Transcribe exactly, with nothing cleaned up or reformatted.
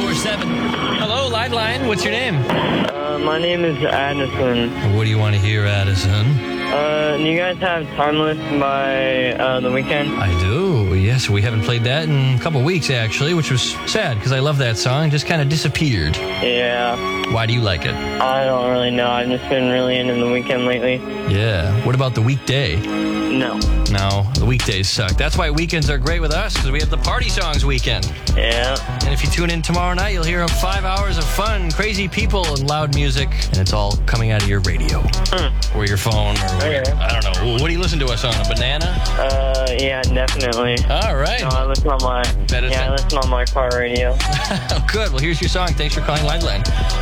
four seven. Hello, Liveline. What's your name? Uh, my name is Addison. What do you want to hear, Addison? Uh, do you guys have Timeless by uh, The Weeknd? I do, yes. We haven't played that in a couple weeks, actually, which was sad because I love that song. It just kind of disappeared. Yeah. Why do you like it? I don't really know. I've just been really into The Weeknd lately. Yeah. What about the weekday? No. No, the weekdays suck. That's why weekends are great with us, because we have the Party Songs weekend. Yeah. And if you tune in tomorrow night, you'll hear five hours of fun, crazy people, and loud music, and it's all coming out of your radio. Hmm. Or your phone, or Okay. I don't know. What do you listen to us on, a banana? Uh, yeah, definitely. All right. No, I listen on my, That is yeah, I it. listen on my car radio. Good. Well, here's your song. Thanks for calling Liveline.